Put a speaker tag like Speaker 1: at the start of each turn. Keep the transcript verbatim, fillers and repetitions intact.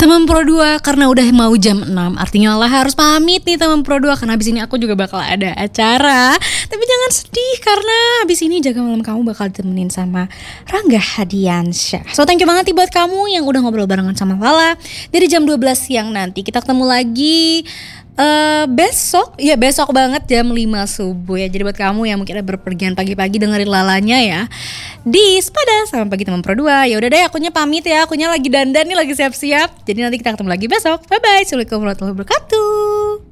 Speaker 1: Teman Pro dua, karena udah mau jam enam, artinya Lala harus pamit nih teman Pro dua, karena habis ini aku juga bakal ada acara. Tapi jangan sedih karena habis ini Jaga Malam kamu bakal ditemenin sama Rangga Hadiansyah. So thank you banget nih buat kamu yang udah ngobrol barengan sama Lala dari jam dua belas siang nanti. Kita ketemu lagi Uh, besok, ya besok banget jam lima subuh ya. Jadi buat kamu yang mungkin ada berpergian pagi-pagi dengerin Lalanya ya di Sepada sama Pagi Teman Pro dua. Ya udah deh, akunya pamit ya. Akunya lagi dandan nih, lagi siap-siap. Jadi nanti kita ketemu lagi besok. Bye bye. Assalamualaikum warahmatullahi wabarakatuh.